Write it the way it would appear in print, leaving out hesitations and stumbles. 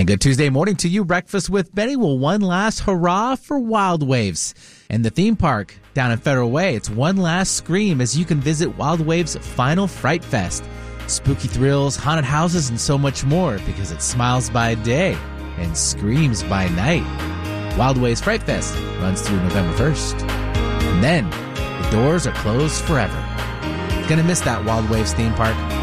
And good Tuesday morning to you. Breakfast with Benny. Well, one last hurrah for Wild Waves. And the theme park down in Federal Way, it's one last scream as you can visit Wild Waves' final Fright Fest. Spooky thrills, haunted houses, and so much more because it smiles by day and screams by night. Wild Waves Fright Fest runs through November 1st. And then the doors are closed forever. Gonna miss that Wild Waves theme park.